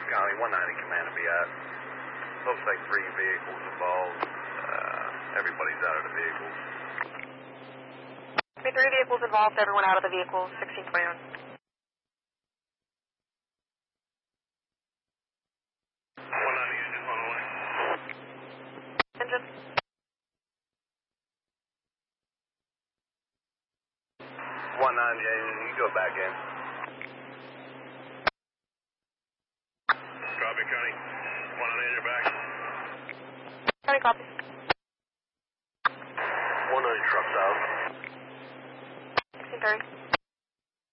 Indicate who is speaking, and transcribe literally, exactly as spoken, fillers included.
Speaker 1: County, one ninety command to be at. Looks like three vehicles involved. Uh, everybody's out of the vehicles.
Speaker 2: Three vehicles involved, everyone out of the vehicles, sixteen twenty-one.
Speaker 1: one ninety engine on the way.
Speaker 2: Engine.
Speaker 1: one ninety engine, you go back in. Copy, Connie. one ninety engine back.
Speaker 2: County copy.
Speaker 1: one ninety trucks out.
Speaker 2: sixteen thirty.